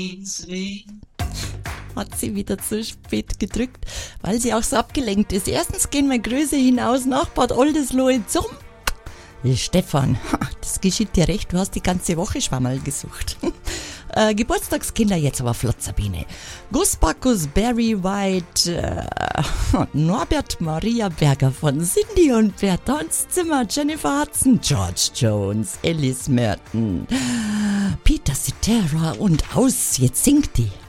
Hat sie wieder zu spät gedrückt, weil sie auch so abgelenkt ist. Erstens gehen wir Grüße hinaus nach Bad Oldesloe zum Stefan. Das geschieht dir recht, du hast die ganze Woche Schwammerl gesucht. Geburtstagskinder jetzt aber flott, Sabine. Gus Bacchus, Barry White, Norbert Maria Berger von Cindy und Bert, Hans Zimmer, Jennifer Hudson, George Jones, Alice Merton, Peter Cetera und aus, jetzt singt die.